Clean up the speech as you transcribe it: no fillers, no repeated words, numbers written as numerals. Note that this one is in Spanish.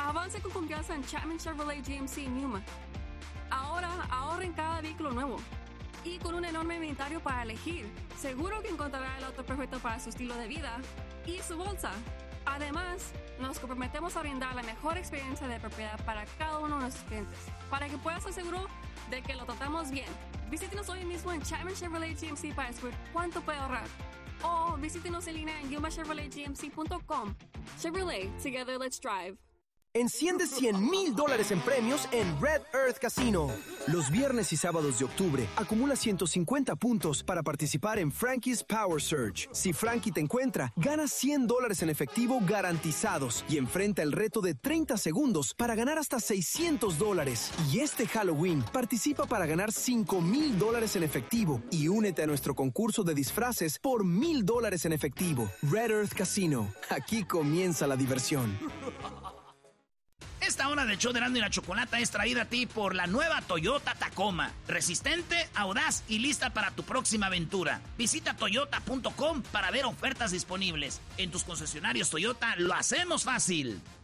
Avance con confianza en Chapman Chevrolet GMC Newman. Ahora ahorra en cada vehículo nuevo. Y con un enorme inventario para elegir, seguro que encontrará el auto perfecto para su estilo de vida y su bolsa. Además, nos comprometemos a brindar la mejor experiencia de propiedad para cada uno de nuestros clientes, para que puedas estar seguro de que lo tratamos bien. Visítenos hoy mismo en Chapman Chevrolet GMC para descubrir cuánto puede ahorrar. O visítenos en línea en yumachevroletgmc.com. Chevrolet, together let's drive. Enciende $100,000 en premios en Red Earth Casino. Los viernes y sábados de octubre, acumula 150 puntos para participar en Frankie's Power Surge. Si Frankie te encuentra, gana $100 en efectivo garantizados y enfrenta el reto de 30 segundos para ganar hasta $600. Y este Halloween, participa para ganar $5,000 en efectivo y únete a nuestro concurso de disfraces por $1,000 en efectivo. Red Earth Casino. Aquí comienza la diversión. Esta hora del show de Erasmo y la Chocolata es traída a ti por la nueva Toyota Tacoma. Resistente, audaz y lista para tu próxima aventura. Visita toyota.com para ver ofertas disponibles. En tus concesionarios Toyota lo hacemos fácil.